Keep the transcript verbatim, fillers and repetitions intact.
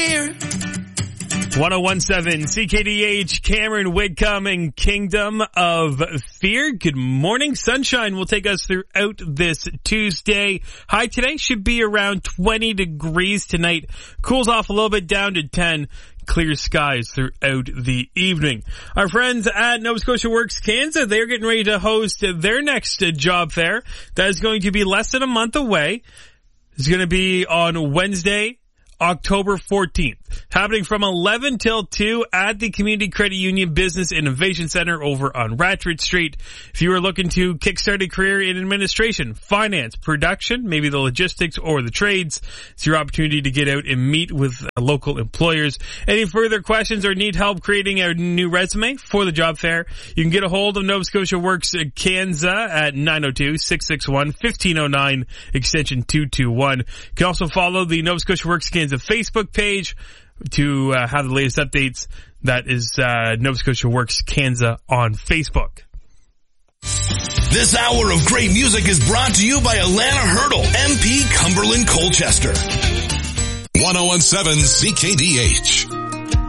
ten seventeen C K D H, Cameron Whitcomb and Kingdom of Fear. Good morning. Sunshine will take us throughout this Tuesday. High today should be around twenty degrees tonight. Cools off a little bit down to ten. Clear skies throughout the evening. Our friends at Nova Scotia Works Canada, they're getting ready to host their next job fair. That is going to be less than a month away. It's going to be on Wednesday, October fourteenth. Happening from eleven till two at the Community Credit Union Business Innovation Center over on Ratchford Street. If you are looking to kickstart a career in administration, finance, production, maybe the logistics or the trades, it's your opportunity to get out and meet with local employers. Any further questions or need help creating a new resume for the job fair, you can get a hold of Nova Scotia Works Kansa at nine oh two, six six one, one five oh nine, extension two two one. You can also follow the Nova Scotia Works Kansa Facebook page to uh, have the latest updates. That is uh, Nova Scotia Works Kansa on Facebook. This hour of great music is brought to you by Alana Hurdle, M P Cumberland Colchester. ten seventeen C K D H.